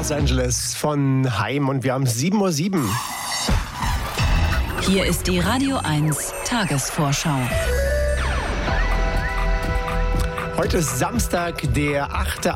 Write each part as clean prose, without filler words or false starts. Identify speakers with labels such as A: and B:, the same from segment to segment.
A: Los Angeles von Haim und wir haben 7:07 Uhr.
B: Hier ist die Radio 1 Tagesvorschau.
A: Heute ist Samstag, der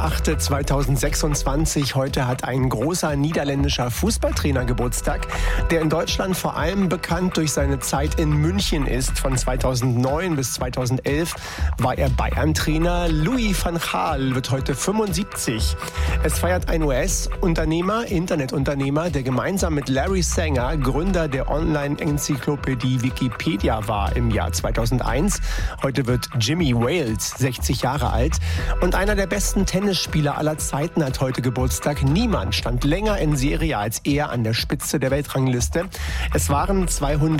A: 8.8.2026. Heute hat ein großer niederländischer Fußballtrainer Geburtstag, der in Deutschland vor allem bekannt durch seine Zeit in München ist. Von 2009 bis 2011 war er Bayern-Trainer. Louis van Gaal wird heute 75. Es feiert ein US-Unternehmer, Internetunternehmer, der gemeinsam mit Larry Sanger Gründer der Online-Enzyklopädie Wikipedia war im Jahr 2001. Heute wird Jimmy Wales 60 Jahre alt. Und einer der besten Tennisspieler aller Zeiten hat heute Geburtstag. Niemand stand länger in Serie als er an der Spitze der Weltrangliste. Es waren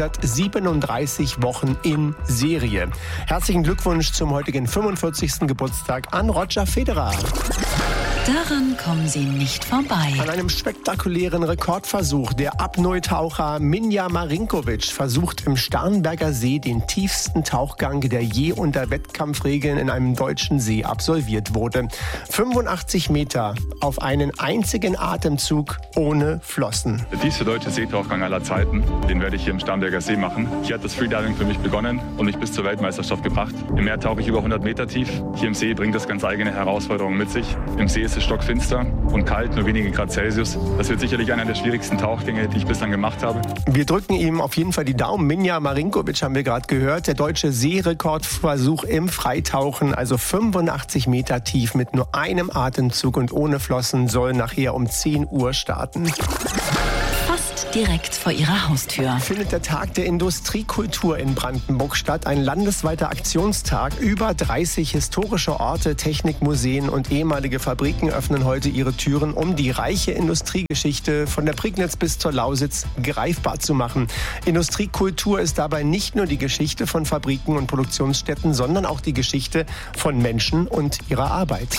A: 237 Wochen in Serie. Herzlichen Glückwunsch zum heutigen 45. Geburtstag an Roger Federer.
B: Daran kommen Sie nicht vorbei.
A: An einem spektakulären Rekordversuch. Der Apnoe-Taucher Minja Marinkovic versucht im Starnberger See den tiefsten Tauchgang, der je unter Wettkampfregeln in einem deutschen See absolviert wurde. 85 Meter auf einen einzigen Atemzug ohne Flossen.
C: Der tiefste deutsche Seetauchgang aller Zeiten, den werde ich hier im Starnberger See machen. Hier hat das Freediving für mich begonnen und mich bis zur Weltmeisterschaft gebracht. Im Meer tauche ich über 100 Meter tief. Hier im See bringt das ganz eigene Herausforderungen mit sich. Im See ist es stockfinster und kalt, nur wenige Grad Celsius. Das wird sicherlich einer der schwierigsten Tauchgänge, die ich bislang gemacht habe.
A: Wir drücken ihm auf jeden Fall die Daumen. Minja Marinkovic haben wir gerade gehört. Der deutsche Seerekordversuch im Freitauchen, also 85 Meter tief mit nur einem Atemzug und ohne Flossen, soll nachher um 10 Uhr starten.
B: Fast direkt vor Ihrer Haustür
A: Findet der Tag der Industriekultur in Brandenburg statt. Ein landesweiter Aktionstag. Über 30 historische Orte, Technikmuseen und ehemalige Fabriken öffnen heute ihre Türen, um die reiche Industriegeschichte von der Prignitz bis zur Lausitz greifbar zu machen. Industriekultur ist dabei nicht nur die Geschichte von Fabriken und Produktionsstätten, sondern auch die Geschichte von Menschen und ihrer Arbeit.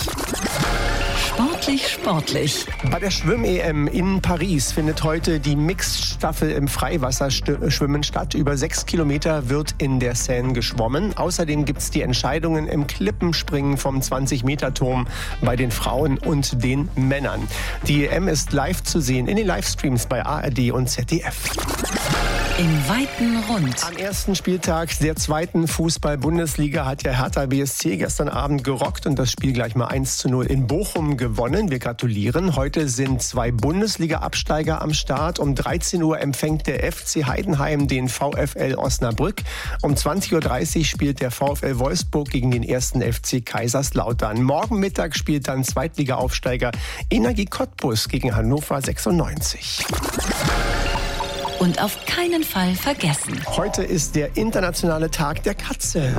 B: Sportlich.
A: Bei der Schwimm-EM in Paris findet heute die Mixed-Staffel im Freiwasserschwimmen statt. Über 6 Kilometer wird in der Seine geschwommen. Außerdem gibt es die Entscheidungen im Klippenspringen vom 20-Meter-Turm bei den Frauen und den Männern. Die EM ist live zu sehen in den Livestreams bei ARD und ZDF.
B: Im weiten Rund.
A: Am ersten Spieltag der zweiten Fußball-Bundesliga hat ja Hertha BSC gestern Abend gerockt und das Spiel gleich mal 1:0 in Bochum gewonnen. Wir gratulieren. Heute sind 2 Bundesliga-Absteiger am Start. Um 13 Uhr empfängt der FC Heidenheim den VfL Osnabrück. Um 20:30 Uhr spielt der VfL Wolfsburg gegen den 1. FC Kaiserslautern. Morgen Mittag spielt dann Zweitliga-Aufsteiger Energie Cottbus gegen Hannover 96.
B: Und auf keinen Fall vergessen:
A: Heute ist der internationale Tag der Katze.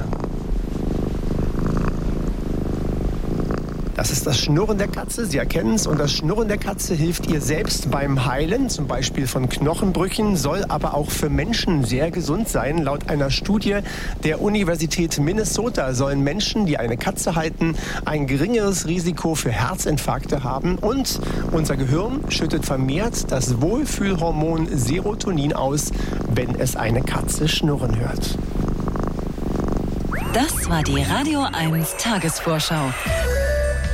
A: Das ist das Schnurren der Katze. Sie erkennen es. Und das Schnurren der Katze hilft ihr selbst beim Heilen, zum Beispiel von Knochenbrüchen, soll aber auch für Menschen sehr gesund sein. Laut einer Studie der Universität Minnesota sollen Menschen, die eine Katze halten, ein geringeres Risiko für Herzinfarkte haben. Und unser Gehirn schüttet vermehrt das Wohlfühlhormon Serotonin aus, wenn es eine Katze schnurren hört.
B: Das war die Radio 1 Tagesvorschau.